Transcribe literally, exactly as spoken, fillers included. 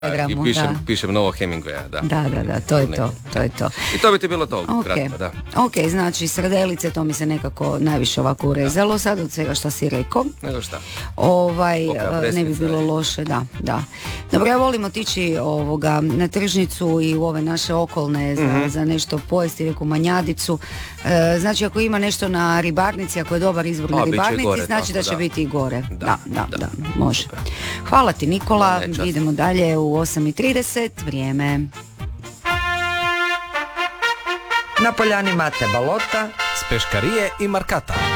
I pišem, pišem novo Hemingwaya, da. Da, da, da, to je to, to je to. I to bi ti bilo to, okay. kratko, da. Ok, znači srdelice, to mi se nekako najviše ovako urezalo sad od svega što si rekao. Nego šta? Ovaj, Oka, ne bi bilo je. loše, da, da. Dobro, ja volim otići ovoga na tržnicu i u ove naše okolne za, mm-hmm. za nešto pojesti, neku manjadicu. E, znači, ako ima nešto na ribarnici, ako je dobar izbor na ribarnici, gore, znači tako, da će da. biti i gore. Da, da, da, da, da može. Hvala ti, Nikola, da, idemo dalje u osam i trideset, vrijeme. Na poljani Mate Balota s Peškarije i Markata.